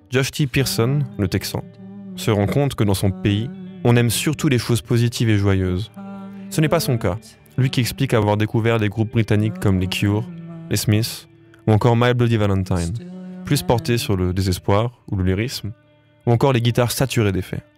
Josh T. Pearson, le Texan, se rend compte que dans son pays, on aime surtout les choses positives et joyeuses. Ce n'est pas son cas, lui qui explique avoir découvert des groupes britanniques comme les Cure, les Smiths ou encore My Bloody Valentine, plus portés sur le désespoir ou le lyrisme, ou encore les guitares saturées d'effets.